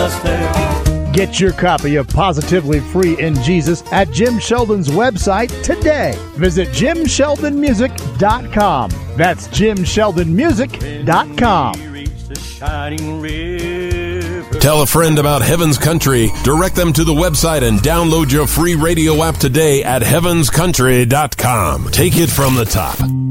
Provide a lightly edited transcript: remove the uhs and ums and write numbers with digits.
us there. Get your copy of Positively Free in Jesus at Jim Sheldon's website today. Visit JimSheldonMusic.com. That's JimSheldonMusic.com. Tell a friend about Heaven's Country. Direct them to the website and download your free radio app today at HeavensCountry.com. Take it from the top.